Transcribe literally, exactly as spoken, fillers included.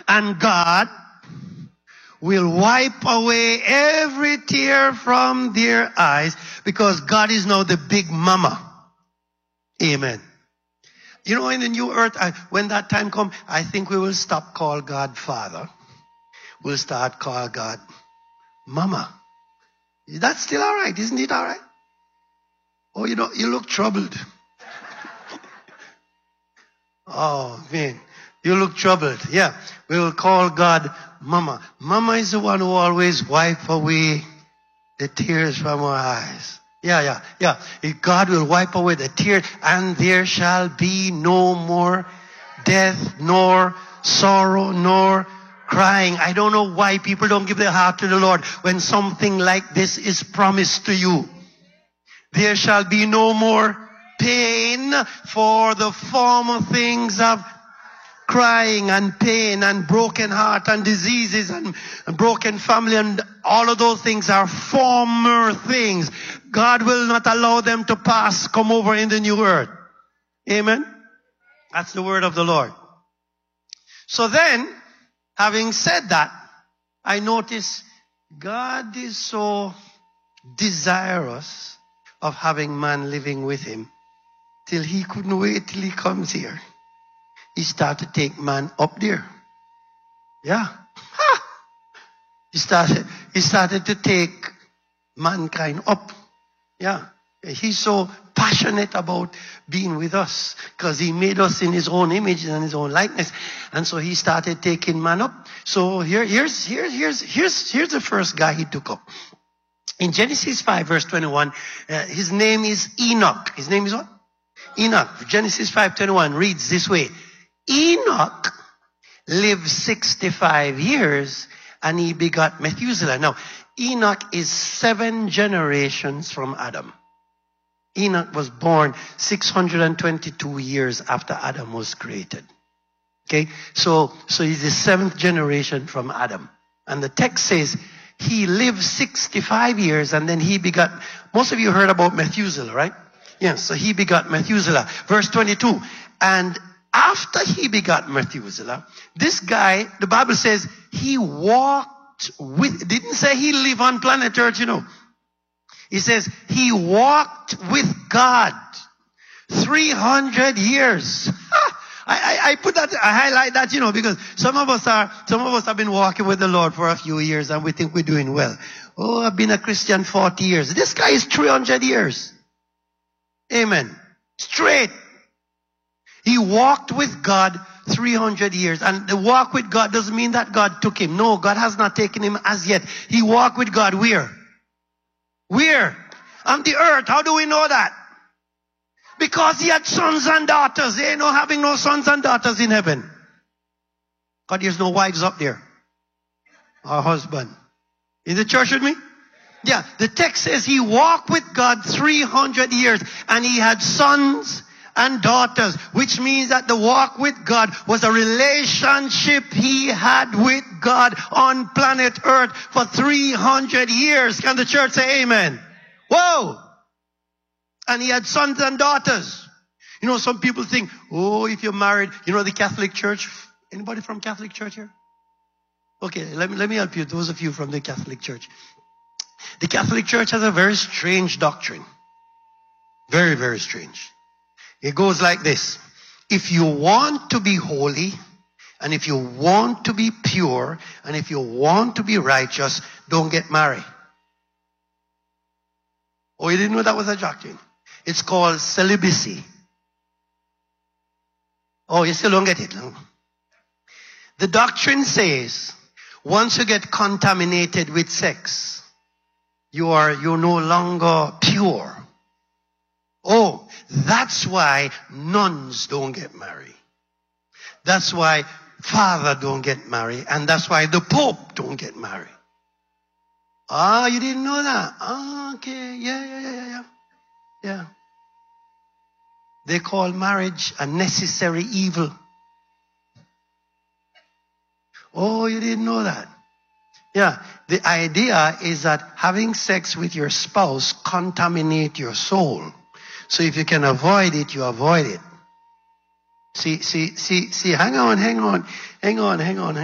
And God will wipe away every tear from their eyes, because God is now the big mama. Amen. You know, in the new earth, I, when that time comes, I think we will stop call God Father. We'll start call God Mama. That's still all right, isn't it all right? Oh, you know, you look troubled. Oh, man. You look troubled. Yeah. We will call God Mama. Mama is the one who always wipe away the tears from our eyes. Yeah, yeah, yeah. If God will wipe away the tears, and there shall be no more death, nor sorrow, nor crying. I don't know why people don't give their heart to the Lord when something like this is promised to you. There shall be no more pain, for the former things of crying and pain and broken heart and diseases and, and broken family and all of those things are former things. God will not allow them to pass, come over in the new earth. Amen. That's the word of the Lord. So then, having said that, I notice God is so desirous of having man living with him till he couldn't wait till he comes here. He started to take man up there. Yeah. Ha! He started, he started to take mankind up. Yeah. He's so passionate about being with us because he made us in his own image and his own likeness. And so he started taking man up. So here, here's, here's, here's, here's, here's the first guy he took up. In Genesis five verse twenty-one, uh, his name is Enoch. His name is what? Enoch. Genesis five twenty-one reads this way. Enoch lived sixty-five years and he begot Methuselah. Now, Enoch is seven generations from Adam. Enoch was born six hundred twenty-two years after Adam was created. Okay? So, so he's the seventh generation from Adam. And the text says he lived sixty-five years and then he begot, most of you heard about Methuselah, right? Yes, so he begot Methuselah. Verse twenty-two. And after he begot Methuselah, this guy, the Bible says, he walked with, didn't say he lived on planet Earth, you know. He says he walked with God three hundred years. I, I, I put that, I highlight that, you know, because some of us are, some of us have been walking with the Lord for a few years and we think we're doing well. Oh, I've been a Christian forty years. This guy is three hundred years. Amen. Straight. He walked with God three hundred years. And the walk with God doesn't mean that God took him. No, God has not taken him as yet. He walked with God where? Where? On the earth. How do we know that? Because he had sons and daughters. They ain't no having no sons and daughters in heaven. God, there's no wives up there. Or husband. In the church with me? Yeah. The text says he walked with God three hundred years. And he had sons and daughters, which means that the walk with God was a relationship he had with God on planet Earth for three hundred years. Can the church say amen? Whoa! And he had sons and daughters. You know, some people think, oh, if you're married, you know the Catholic Church? Anybody from Catholic Church here? Okay, let me, let me help you. Those of you from the Catholic Church. The Catholic Church has a very strange doctrine. Very, very strange. It goes like this. If you want to be holy, and if you want to be pure, and if you want to be righteous, don't get married. Oh, you didn't know that was a doctrine? It's called celibacy. Oh, you still don't get it? No? The doctrine says, once you get contaminated with sex, you are, you're no longer pure. Oh, that's why nuns don't get married. That's why father don't get married. And that's why the Pope don't get married. Ah, you didn't know that? Ah, okay. Yeah, yeah, yeah, yeah, yeah. Yeah. They call marriage a necessary evil. Oh, you didn't know that? Yeah. The idea is that having sex with your spouse contaminates your soul. So if you can avoid it, you avoid it. See, see, see, see, hang on, hang on, hang on, hang on.